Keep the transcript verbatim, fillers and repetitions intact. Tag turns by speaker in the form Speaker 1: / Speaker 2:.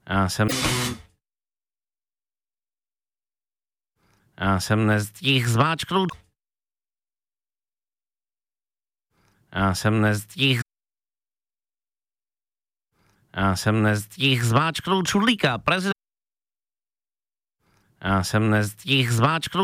Speaker 1: Já jsem... Já jsem nezdihl zmáčknout. Já jsem nezdihl... Já jsem nezdihl zmáčknout čudlíka, prezident. Já jsem nezdihl zmáčknout